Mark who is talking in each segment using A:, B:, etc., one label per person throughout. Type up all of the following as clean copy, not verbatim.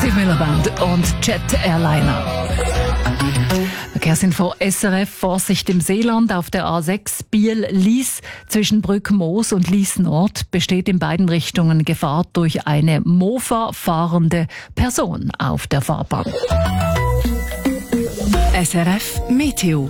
A: Steve Miller Band und Jet Airliner. Verkehrsinfo SRF, Vorsicht im Seeland auf der A6 Biel-Lies zwischen Brückmoos und Lies Nord besteht in beiden Richtungen Gefahr durch eine Mofa fahrende Person auf der Fahrbahn. SRF Meteo.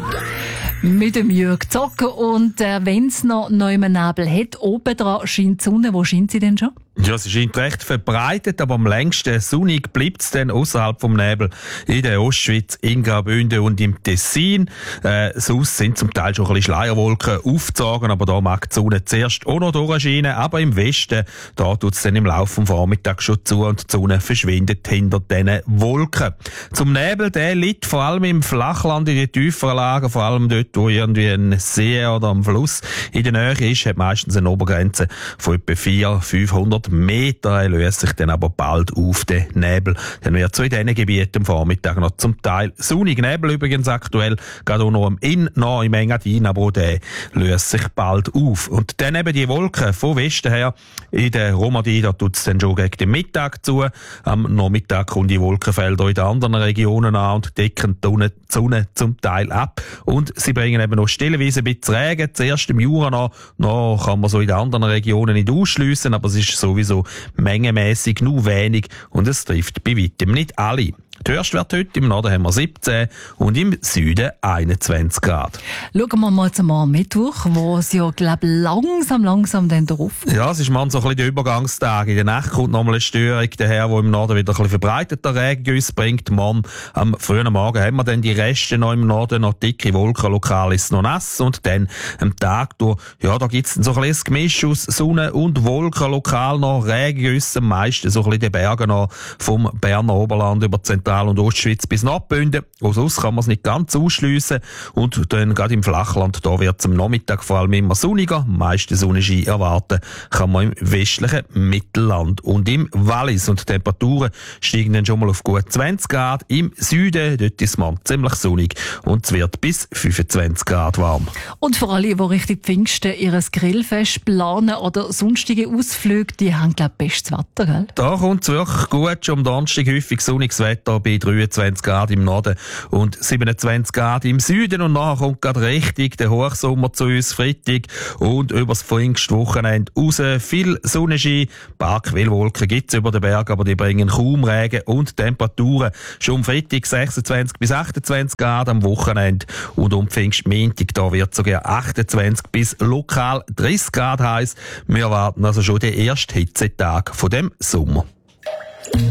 A: Mit dem Jürg Zocker und wenn es noch Nebel hat, oben dran scheint die Sonne. Wo scheint sie denn schon?
B: Ja, sie scheint recht verbreitet, aber am längsten sonnig bleibt es dann außerhalb vom Nebel in der Ostschweiz, in Graubünden und im Tessin. Sonst sind zum Teil schon ein bisschen Schleierwolken aufgezogen, aber da mag die Sonne zuerst auch noch durchscheinen. Aber im Westen, da tut es dann im Laufe vom Vormittag schon zu und die Sonne verschwindet hinter diesen Wolken. Zum Nebel, der liegt vor allem im Flachland, in den tieferen Lagen, vor allem dort, wo irgendwie ein See oder ein Fluss in der Nähe ist, hat meistens eine Obergrenze von etwa 400-500 Meter. Er löst sich dann aber bald auf den Nebel. Dann wird so in diesen Gebieten am Vormittag noch zum Teil sonnig. Nebel übrigens aktuell, gerade auch noch im Inn, noch im Engadin, aber auch der löst sich bald auf. Und dann eben die Wolken von Westen her in der Romandie, da tut es dann schon gegen den Mittag zu. Am Nachmittag kommen die Wolkenfelder in den anderen Regionen an und decken die Sonne zum Teil ab. Und sie bringen eben noch stellenweise ein bisschen Regen. Zuerst im Jura noch kann man so in den anderen Regionen nicht ausschliessen, aber es ist sowieso mengenmässig nur wenig und es trifft bei weitem nicht alle. Der Höchstwert heute im Norden haben wir 17 und im Süden 21 Grad.
A: Schauen wir mal zum Mittwoch, wo es ja, glaube ich, langsam dann drauf kommt.
B: Ja, es ist man so ein bisschen der Übergangstag. In der Nacht kommt nochmal eine Störung daher, die im Norden wieder ein bisschen verbreiteter Regengüsse bringt. Am frühen Morgen haben wir dann die Reste noch im Norden, noch dicke Wolken, lokal ist es noch nass und dann am Tag durch, ja, da gibt es so ein bisschen Gemisch aus Sonne und Wolken, lokal noch Regengüsse, am meisten so ein bisschen die Berge noch vom Berner Oberland über Zentral- und Ostschweiz bis Nordbünden. Auch sonst kann man es nicht ganz ausschliessen. Und dann gerade im Flachland, da wird es am Nachmittag vor allem immer sonniger. Am meisten Sonnenschein erwarten kann man im westlichen Mittelland und im Wallis. Und die Temperaturen steigen dann schon mal auf gut 20 Grad. Im Süden, dort ist man ziemlich sonnig und es wird bis 25 Grad warm.
A: Und für alle, die richtig Pfingsten ihres Grillfest planen oder sonstige Ausflüge, die haben, glaube ich, bestes Wetter, gell?
B: Da kommt es wirklich gut. Schon am Donnerstag häufig sonniges Wetter bei 23 Grad im Norden und 27 Grad im Süden. Und nachher kommt gerade richtig der Hochsommer zu uns, Freitag und übers Pfingstwochenende raus. Viel Sonnenschein, ein paar Quellwolken gibt es über den Berg, aber die bringen kaum Regen und Temperaturen. Schon am Freitag 26 bis 28 Grad am Wochenende und am Pfingstmontag, da wird sogar 28 bis lokal 30 Grad heiß. Wir erwarten also schon den ersten Hitzetag von dem Sommer.